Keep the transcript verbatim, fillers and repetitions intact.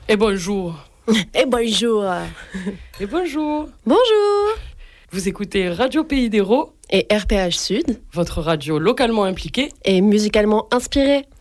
Et bonjour. Et bonjour. Et bonjour. Bonjour. Vous écoutez Radio Pays d'Hérault et R P H Sud, votre radio localement impliquée et musicalement inspirée.